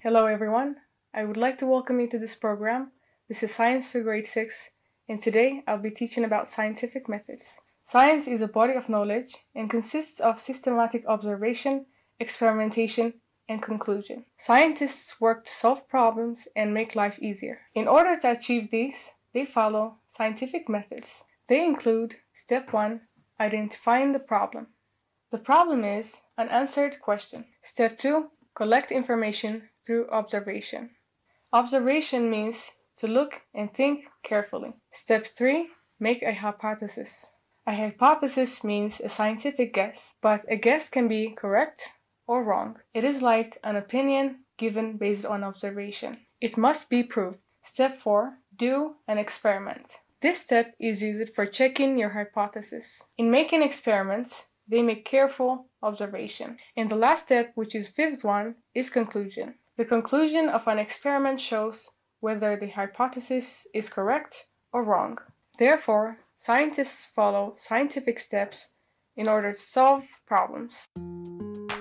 Hello everyone, I would like to welcome you to this program. This is Science for Grade 6, and today I'll be teaching about scientific methods. Science is a body of knowledge and consists of systematic observation, experimentation, and conclusion. Scientists work to solve problems and make life easier. In order to achieve these, they follow scientific methods. They include Step 1, identifying the problem. The problem is an unanswered question. Step 2, collect information through observation. Observation means to look and think carefully. Step 3, make a hypothesis. A hypothesis means a scientific guess, but a guess can be correct or wrong. It is like an opinion given based on observation. It must be proved. Step 4, do an experiment. This step is used for checking your hypothesis. In making experiments, they make careful observation. And the last step, which is fifth one, is conclusion. The conclusion of an experiment shows whether the hypothesis is correct or wrong. Therefore, scientists follow scientific steps in order to solve problems.